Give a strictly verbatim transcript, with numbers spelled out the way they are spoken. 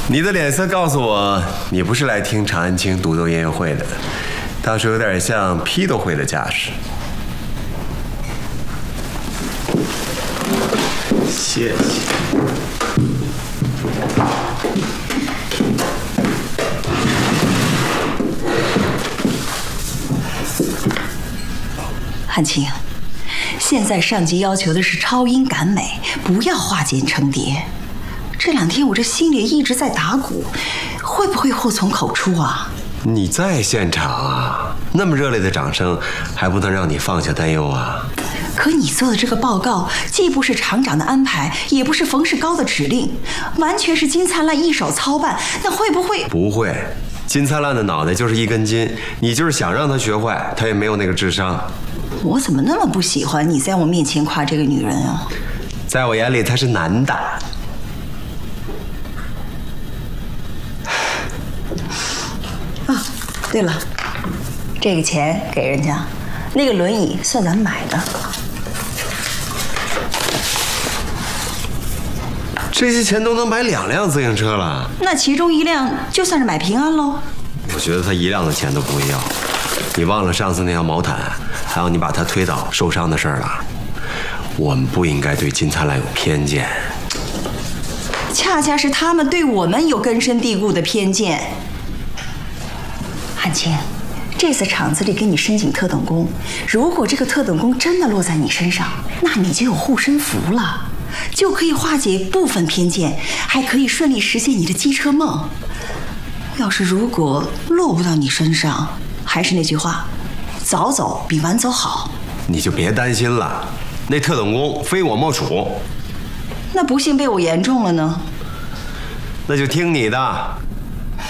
你的脸色告诉我，你不是来听常安青独奏音乐会的，倒是有点像批斗会的架势。谢谢。 汉青，现在上级要求的是超音感美，不要化茧成蝶。这两天我这心里一直在打鼓，会不会祸从口出啊？ 你在现场啊，那么热烈的掌声，还不能让你放下担忧啊？ 可你做的这个报告，既不是厂长的安排，也不是冯世高的指令，完全是金灿烂一手操办，那会不会？ 不会，金灿烂的脑袋就是一根筋，你就是想让他学坏，他也没有那个智商。 我怎么那么不喜欢你在我面前夸这个女人啊？ 在我眼里，她是男的。 啊，对了，这个钱给人家，那个轮椅算咱买的。 这些钱都能买两辆自行车了， 那其中一辆就算是买平安喽。 我觉得他一辆的钱都不会要。你忘了上次那条毛毯，还有你把他推倒受伤的事儿了？我们不应该对金灿烂有偏见， 恰恰是他们对我们有根深蒂固的偏见。汉青，这次厂子里给你申请特等工，如果这个特等工真的落在你身上，那你就有护身符了，就可以化解部分偏见，还可以顺利实现你的机车梦。要是如果落不到你身上，还是那句话，早走比晚走好。 你就别担心了，那特等工非我莫属。 那不幸被我言中了呢？ 那就听你的，